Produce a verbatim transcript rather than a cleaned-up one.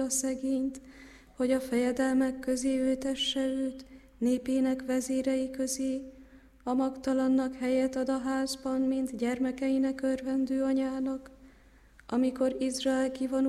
a szegényt, hogy a fejedelmek közé ültesse őt, népének vezérei közé, a magtalannak helyet ad a házban, mint gyermekeinek örvendő anyának, amikor Izrael kivonul